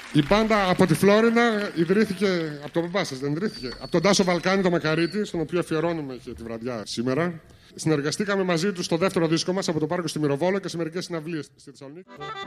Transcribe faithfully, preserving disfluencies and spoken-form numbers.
Η μπάντα από τη Φλόρινα ιδρύθηκε από τον μπαμπά σας, δεν ιδρύθηκε? Από τον Τάσο Βαλκάνη το Μακαρίτη, στον οποίο αφιερώνουμε και τη βραδιά σήμερα. Συνεργαστήκαμε μαζί του στο δεύτερο δίσκο μας από το πάρκο στη Μυροβόλο και σε μερικές συναυλίες στη Θεσσαλονίκη.